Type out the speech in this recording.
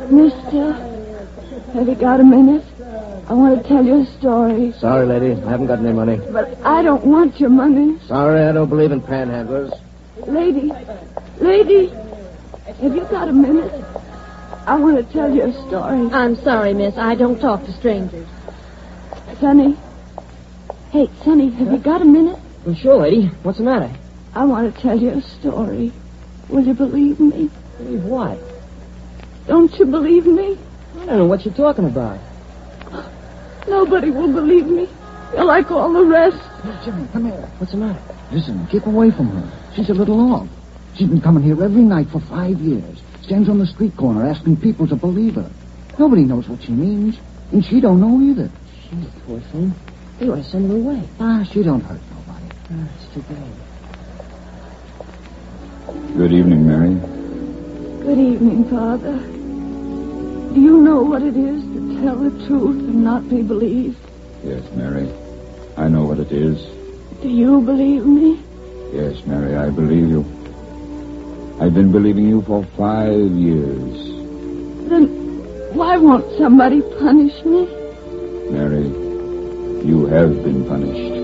Mister, have you got a minute? I want to tell you a story. Sorry, lady. I haven't got any money. But I don't want your money. Sorry, I don't believe in panhandlers. Lady, have you got a minute? I want to tell you a story. I'm sorry, miss. I don't talk to strangers. Sonny. Hey, Sonny, have you got a minute? Well, sure, lady. What's the matter? I want to tell you a story. Will you believe me? Believe what? Don't you believe me? I don't know what you're talking about. Nobody will believe me. You're like all the rest. Hey, Jimmy, come here. What's the matter? Listen, keep away from her. She's a little off. She's been coming here every night for 5 years. Stands on the street corner asking people to believe her. Nobody knows what she means, and she don't know either. Gee, poor thing. They ought to send her away. She don't hurt nobody. It's too bad. Good evening, Mary. Good evening, Father. Do you know what it is to tell the truth and not be believed? Yes, Mary. I know what it is. Do you believe me? Yes, Mary, I believe you. I've been believing you for 5 years. Then why won't somebody punish me? Mary, you have been punished.